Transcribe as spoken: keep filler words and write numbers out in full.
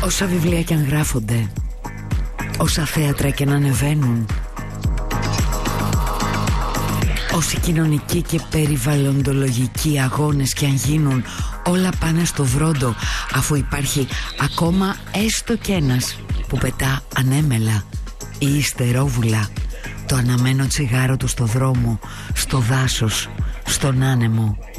Όσα βιβλία κι αν γράφονται, όσα θέατρα κι αν ανεβαίνουν, όσοι κοινωνικοί και περιβαλλοντολογικοί αγώνες κι αν γίνουν, όλα πάνε στο βρόντο, αφού υπάρχει ακόμα έστω κι ένας που πετά ανέμελα ή υστερόβουλα το αναμένο τσιγάρο του στο δρόμο, στο δάσος, στον άνεμο